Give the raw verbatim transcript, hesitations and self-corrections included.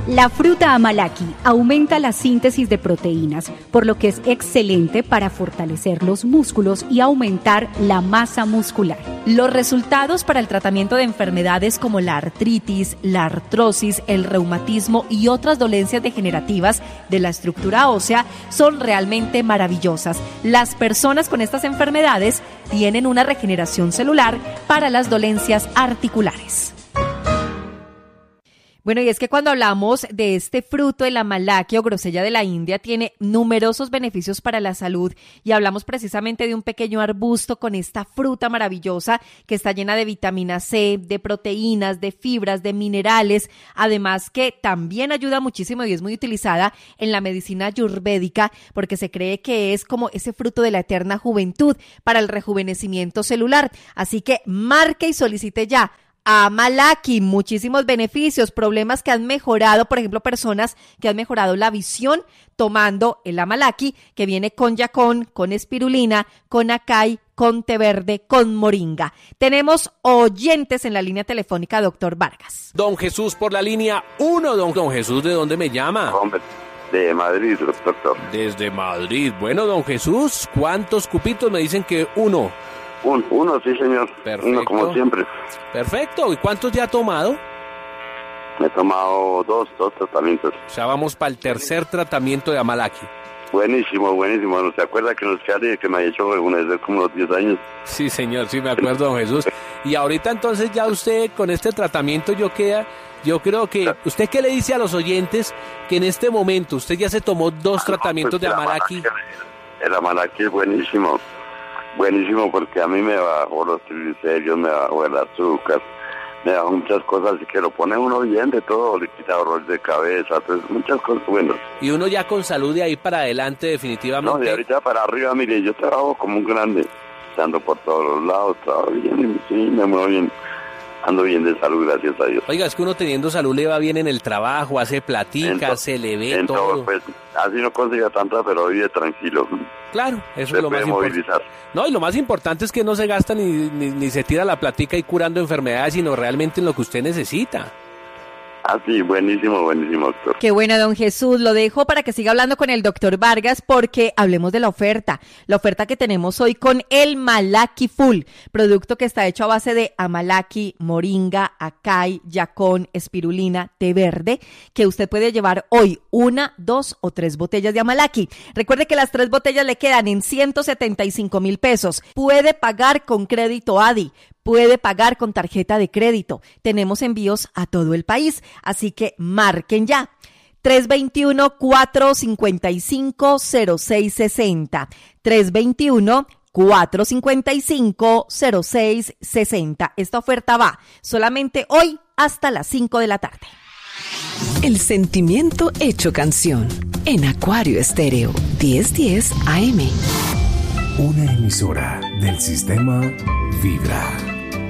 La fruta amalaki aumenta la síntesis de proteínas, por lo que es excelente para fortalecer los músculos y aumentar la masa muscular. Los resultados para el tratamiento de enfermedades como la artritis, la artrosis, el reumatismo y otras dolencias degenerativas de la estructura ósea son realmente maravillosas. Las personas con estas enfermedades tienen una regeneración celular para las dolencias articulares. Bueno, y es que cuando hablamos de este fruto, el amalaki o grosella de la India, tiene numerosos beneficios para la salud y hablamos precisamente de un pequeño arbusto con esta fruta maravillosa que está llena de vitamina C, de proteínas, de fibras, de minerales, además que también ayuda muchísimo y es muy utilizada en la medicina ayurvédica porque se cree que es como ese fruto de la eterna juventud para el rejuvenecimiento celular. Así que marque y solicite ya amalaki, muchísimos beneficios, problemas que han mejorado, por ejemplo, personas que han mejorado la visión tomando el amalaki, que viene con yacón, con espirulina, con acai, con té verde, con moringa. Tenemos oyentes en la línea telefónica, doctor Vargas. Don Jesús por la línea uno, don, don Jesús, ¿de dónde me llama? Hombre, de Madrid, doctor. Desde Madrid. Bueno, don Jesús, ¿cuántos cupitos? Me dicen que uno. Un, uno, sí, señor. Perfecto. Uno, como siempre. Perfecto. ¿Y cuántos ya ha tomado? Me he tomado dos, dos tratamientos. O sea, vamos para el tercer tratamiento de amalaki. Buenísimo, buenísimo. ¿No se acuerda que nos quedaría que me ha hecho una vez como los diez años? Sí, señor, sí me acuerdo, don Jesús. Y ahorita entonces ya usted con este tratamiento yo queda, yo creo que, ¿usted qué le dice a los oyentes que en este momento usted ya se tomó dos tratamientos pues de amalaki? El amalaki es buenísimo. Buenísimo porque a mí me bajó los triglicéridos, me bajó el azúcar, me bajó muchas cosas, así que lo pone uno bien de todo, le quita dolor de cabeza, entonces muchas cosas buenas. Y uno ya con salud de ahí para adelante definitivamente. No, de ahorita para arriba, mire, yo trabajo como un grande, ando por todos los lados, trabajo bien, sí, me muevo bien. Ando bien de salud, gracias a Dios. Oiga, es que uno teniendo salud le va bien en el trabajo, hace platica, to- se le ve en todo. todo. Pues así no consiga tanta, pero vive tranquilo. Claro, eso se es lo puede más movilizar. importante. No, y lo más importante es que no se gasta ni, ni, ni se tira la platica y curando enfermedades, sino realmente en lo que usted necesita. Ah, sí, buenísimo, buenísimo, doctor. Qué buena, don Jesús. Lo dejo para que siga hablando con el doctor Vargas porque hablemos de la oferta. La oferta que tenemos hoy con el Malaki Full, producto que está hecho a base de amalaki, moringa, acai, yacón, espirulina, té verde, que usted puede llevar hoy una, dos o tres botellas de amalaki. Recuerde que las tres botellas le quedan en ciento setenta y cinco mil pesos. Puede pagar con crédito ADI. Puede pagar con tarjeta de crédito. Tenemos envíos a todo el país, así que marquen ya. tres dos uno, cuatro cinco cinco, cero seis seis cero. tres dos uno, cuatro cinco cinco, cero seis seis cero. Esta oferta va solamente hoy hasta las cinco de la tarde. El sentimiento hecho canción en Acuario Estéreo diez diez A M. Una emisora del sistema Vibra.